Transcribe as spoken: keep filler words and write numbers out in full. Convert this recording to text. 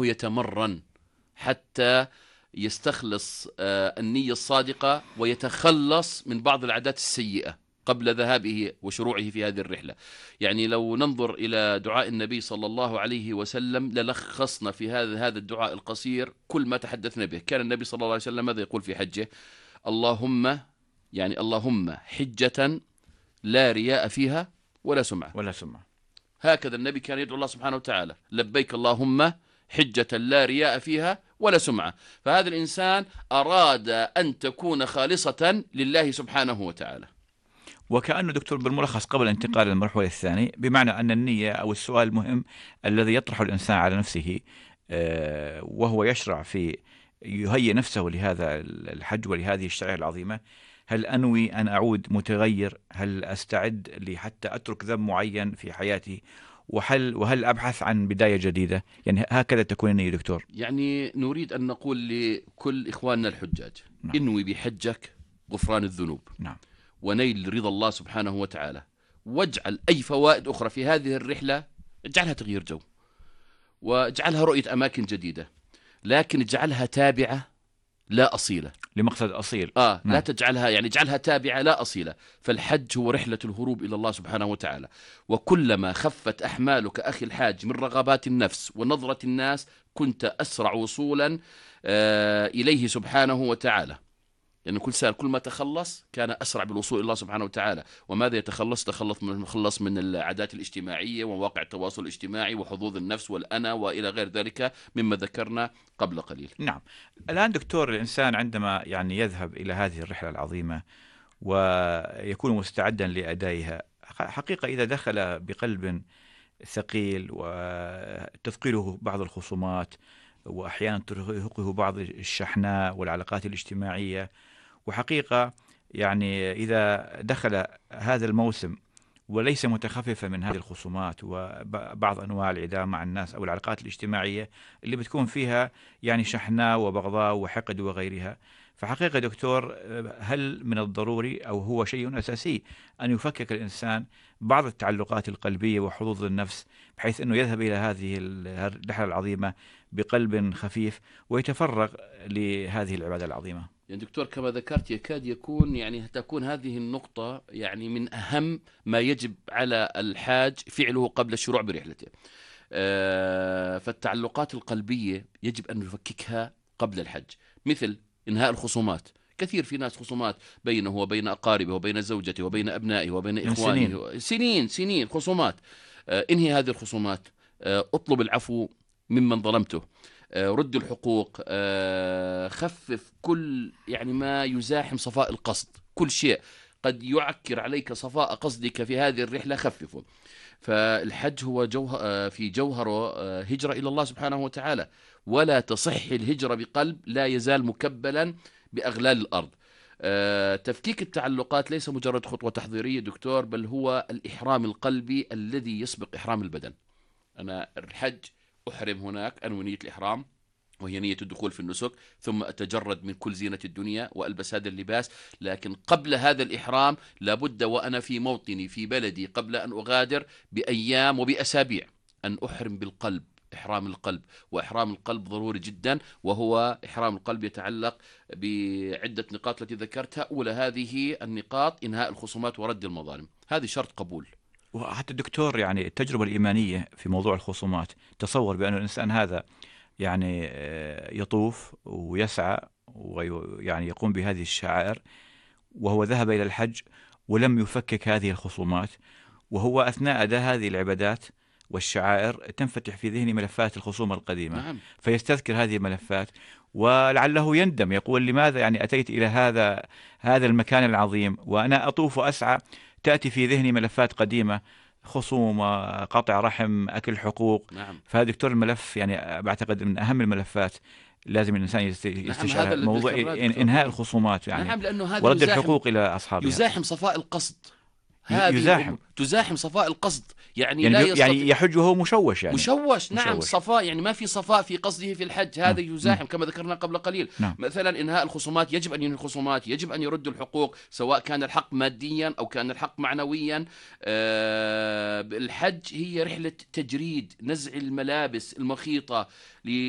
أنه يتمرن حتى يستخلص النية الصادقة ويتخلص من بعض العادات السيئة قبل ذهابه وشروعه في هذه الرحلة. يعني لو ننظر إلى دعاء النبي صلى الله عليه وسلم للخصنا في هذا هذا الدعاء القصير كل ما تحدثنا به. كان النبي صلى الله عليه وسلم ماذا يقول في حجه؟ اللهم يعني اللهم حجة لا رياء فيها ولا سمعة ولا سمعة. هكذا النبي كان يدعو الله سبحانه وتعالى، لبيك اللهم حجة لا رياء فيها ولا سمعة. فهذا الإنسان أراد أن تكون خالصة لله سبحانه وتعالى. وكأنه دكتور بالملخص قبل الانتقال للمرحلة الثانية، بمعنى أن النية أو السؤال المهم الذي يطرحه الإنسان على نفسه وهو يشرع في يهيئ نفسه لهذا الحج ولهذه الشعيرة العظيمة: هل أنوي أن أعود متغير؟ هل أستعد لحتى أترك ذنب معين في حياتي؟ وهل وهل أبحث عن بداية جديدة؟ يعني هكذا تكون النية دكتور. يعني نريد أن نقول لكل إخواننا الحجاج: نعم. انوي بحجك غفران الذنوب، نعم، ونيل رضا الله سبحانه وتعالى، واجعل أي فوائد أخرى في هذه الرحلة، اجعلها تغيير جو، واجعلها رؤية أماكن جديدة، لكن اجعلها تابعة لا أصيلة لمقصد أصيل. آه نعم. لا تجعلها يعني اجعلها تابعة لا أصيلة. فالحج هو رحلة الهروب إلى الله سبحانه وتعالى، وكلما خفت أحمالك أخي الحاج من رغبات النفس ونظرة الناس كنت أسرع وصولا آه إليه سبحانه وتعالى. لأن يعني كل سنة كل ما تخلص كان أسرع بالوصول إلى الله سبحانه وتعالى. وماذا يتخلص؟ تخلص من خلص من العادات الاجتماعية ومواقع التواصل الاجتماعي وحظوظ النفس والأنا وإلى غير ذلك مما ذكرنا قبل قليل. نعم. الآن دكتور، الإنسان عندما يعني يذهب إلى هذه الرحلة العظيمة ويكون مستعدا لأدائها، حقيقة إذا دخل بقلب ثقيل وتثقله بعض الخصومات وأحيانا ترهقه بعض الشحناء والعلاقات الاجتماعية، وحقيقة يعني إذا دخل هذا الموسم وليس متخففا من هذه الخصومات وبعض أنواع العداء مع الناس أو العلاقات الاجتماعية اللي بتكون فيها يعني شحناء وبغضاء وحقد وغيرها، فحقيقة دكتور، هل من الضروري أو هو شيء أساسي أن يفكك الإنسان بعض التعلقات القلبية وحظوظ النفس بحيث أنه يذهب إلى هذه الرحلة العظيمة بقلب خفيف ويتفرغ لهذه العبادة العظيمة؟ يعني دكتور كما ذكرت يكاد يكون يعني تكون هذه النقطة يعني من أهم ما يجب على الحاج فعله قبل الشروع برحلته. آه فالتعلقات القلبية يجب أن نفككها قبل الحج، مثل إنهاء الخصومات. كثير في ناس خصومات بينه وبين أقاربه وبين زوجته وبين أبنائه وبين إخوانه، سنين سنين سنين خصومات. آه انهي هذه الخصومات، آه اطلب العفو ممن ظلمته، رد الحقوق، خفف كل يعني ما يزاحم صفاء القصد. كل شيء قد يعكر عليك صفاء قصدك في هذه الرحلة خففه. فالحج هو جوهر في جوهره هجرة إلى الله سبحانه وتعالى، ولا تصح الهجرة بقلب لا يزال مكبلا بأغلال الأرض. تفكيك التعلقات ليس مجرد خطوة تحضيرية دكتور، بل هو الإحرام القلبي الذي يسبق إحرام البدن. أنا الحج أحرم هناك، أنوي نية الإحرام وهي نية الدخول في النسك، ثم أتجرد من كل زينة الدنيا وألبس هذا اللباس. لكن قبل هذا الإحرام لابد وأنا في موطني في بلدي قبل أن أغادر بأيام وبأسابيع أن أحرم بالقلب، إحرام القلب. وإحرام القلب ضروري جدا، وهو إحرام القلب يتعلق بعدة نقاط التي ذكرتها. أولى هذه النقاط إنهاء الخصومات ورد المظالم، هذه شرط قبول. وحتى الدكتور يعني التجربة الإيمانية في موضوع الخصومات، تصور بأن الإنسان هذا يعني يطوف ويسعى ويعني يقوم بهذه الشعائر وهو ذهب إلى الحج ولم يفكك هذه الخصومات، وهو أثناء أداء هذه العبادات والشعائر تنفتح في ذهنه ملفات الخصومة القديمة. نعم. فيستذكر هذه الملفات ولعله يندم، يقول لماذا يعني أتيت إلى هذا هذا المكان العظيم وأنا أطوف وأسعى؟ تأتي في ذهني ملفات قديمة، خصومة، قطع رحم، أكل حقوق. نعم. فهذا دكتور الملف يعني بعتقد من أهم الملفات لازم الإنسان يستشعرها. نعم. موضوع إنهاء الخصومات يعني نعم، لأنه هذا ورد الحقوق إلى أصحابها يزاحم صفاء القصد. يزاحم تزاحم صفاء القصد يعني, يعني لا يستطيع يعني يحج وهو مشوش يعني مشوش. نعم مشوش. صفاء يعني ما في صفاء في قصده في الحج، هذا نعم. يزاحم نعم. كما ذكرنا قبل قليل. نعم. مثلا إنهاء الخصومات، يجب أن ينهي الخصومات، يجب أن يرد الحقوق، سواء كان الحق ماديا أو كان الحق معنويا. أه الحج هي رحلة تجريد، نزع الملابس المخيطة